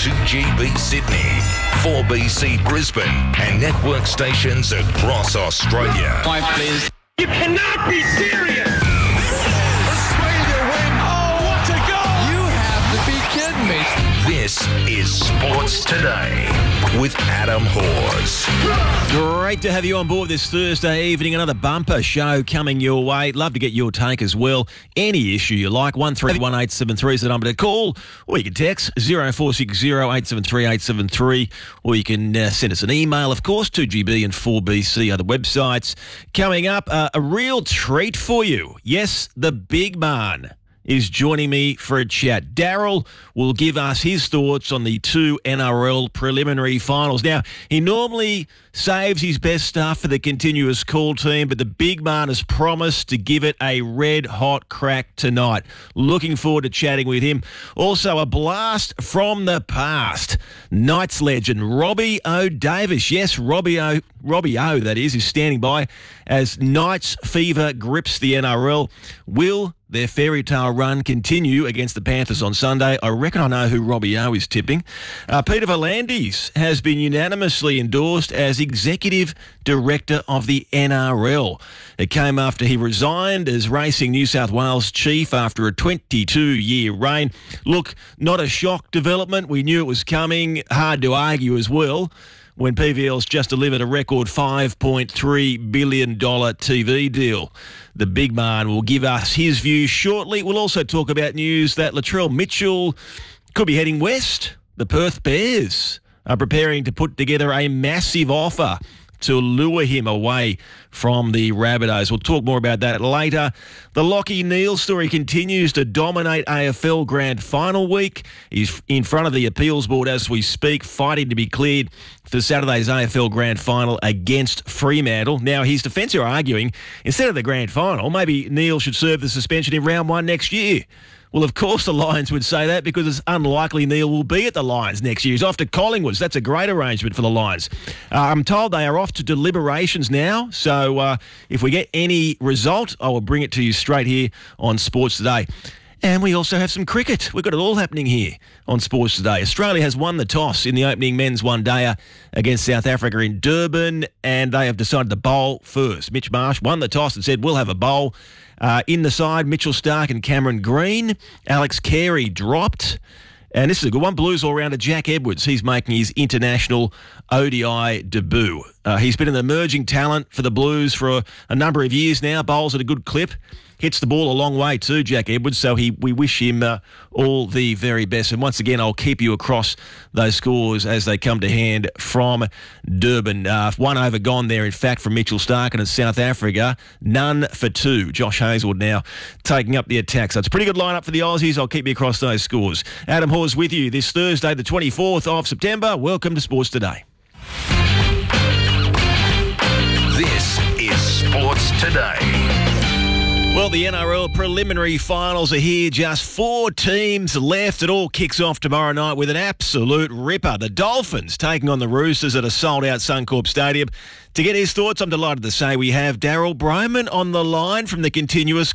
2GB Sydney, 4BC Brisbane, and network stations across Australia. Five, please. You cannot be serious! Australia win! Oh, what a goal! You have to be kidding me. This is Sports Today with Adam Hawes. Great to have you on board this Thursday evening. Another bumper show coming your way. Love to get your take as well. Any issue you like, 131873 is the number to call, or you can text 0460 873 873, or you can send us an email, of course, 2GB and 4BC are the websites. Coming up, a real treat for you. Yes, the big man is joining me for a chat. Daryl will give us his thoughts on the two NRL preliminary finals. Now, he normally saves his best stuff for the continuous call team, but the big man has promised to give it a red-hot crack tonight. Looking forward to chatting with him. Also, a blast from the past. Knights legend Robbie O. Davis. Yes, Robbie O, that is standing by as Knights fever grips the NRL. Will their fairy tale run continue against the Panthers on Sunday? I reckon I know who Robbie O is tipping. Peter V'landys has been unanimously endorsed as Executive Director of the NRL. It came after he resigned as Racing New South Wales chief after a 22-year reign. Look, not a shock development. We knew it was coming. Hard to argue as well when PVL's just delivered a record $5.3 billion TV deal. The big man will give us his view shortly. We'll also talk about news that Latrell Mitchell could be heading west. The Perth Bears are preparing to put together a massive offer to lure him away from the Rabbitohs. We'll talk more about that later. The Lachie Neale story continues to dominate AFL Grand Final week. He's in front of the appeals board as we speak, fighting to be cleared for Saturday's AFL Grand Final against Fremantle. Now, his defence are arguing, instead of the Grand Final, maybe Neale should serve the suspension in round one next year. Well, of course the Lions would say that because it's unlikely Neale will be at the Lions next year. He's off to Collingwood. That's a great arrangement for the Lions. I'm told they are off to deliberations now, so if we get any result, I will bring it to you straight here on Sports Today. And we also have some cricket. We've got it all happening here on Sports Today. Australia has won the toss in the opening men's one-dayer against South Africa in Durban, and they have decided to bowl first. Mitch Marsh won the toss and said, we'll have a bowl. In the side, Mitchell Starc and Cameron Green. Alex Carey dropped. And this is a good one. Blues all-rounder Jack Edwards. He's making his international ODI debut. He's been an emerging talent for the Blues for a number of years now. Bowls at a good clip. Hits the ball a long way too, Jack Edwards. So we wish him all the very best. And once again, I'll keep you across those scores as they come to hand from Durban. 1 over gone there, in fact, from Mitchell Starc, and in South Africa, none for 2. Josh Hazlewood now taking up the attack. So it's a pretty good lineup for the Aussies. I'll keep you across those scores. Adam Hawes with you this Thursday, the 24th of September. Welcome to Sports Today. This is Sports Today. Well, the NRL preliminary finals are here. Just 4 teams left. It all kicks off tomorrow night with an absolute ripper. The Dolphins taking on the Roosters at a sold-out Suncorp Stadium. To get his thoughts, I'm delighted to say we have Daryl Brohman on the line from the continuous